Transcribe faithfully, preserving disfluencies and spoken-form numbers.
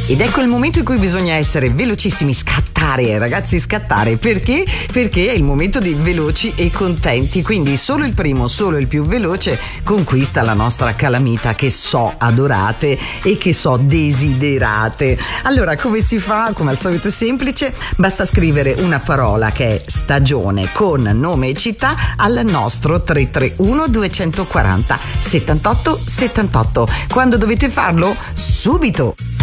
Ed ecco il momento in cui bisogna essere velocissimi, scattare, ragazzi, scattare. Perché? Perché è il momento di veloci e contenti. Quindi solo il primo, solo il più veloce conquista la nostra calamita, che so adorate e che so desiderate. Allora, come si fa? Come al solito è semplice, basta scrivere una parola che è stagione con nome e città al nostro tre tre uno due quattro zero settantotto settantotto. Quando dovete farlo? Subito!